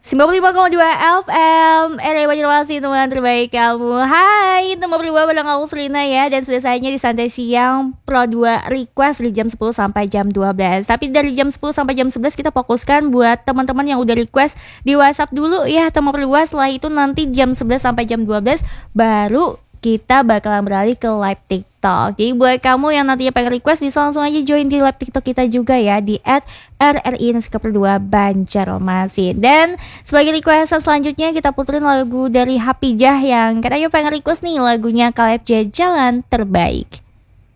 95,2 FM RRI Banjarmasin, teman terbaik kamu. Hai, teman berdua bareng aku Selina ya. Dan sudah saatnya di Santai Siang Pro 2 request dari jam 10 sampai jam 12. Tapi dari jam 10 sampai jam 11 kita fokuskan buat teman-teman yang udah request di WhatsApp dulu ya, teman berdua. Setelah itu nanti jam 11 sampai jam 12 baru kita bakalan beralih ke live TikTok. Jadi buat kamu yang nantinya pengen request bisa langsung aja join di live TikTok kita juga ya, di @RRI_2 Banjarmasin. Dan sebagai requestan selanjutnya kita puterin lagu dari Hapijah yang katanya pengen request nih lagunya Kaleb J, Jalan Terbaik.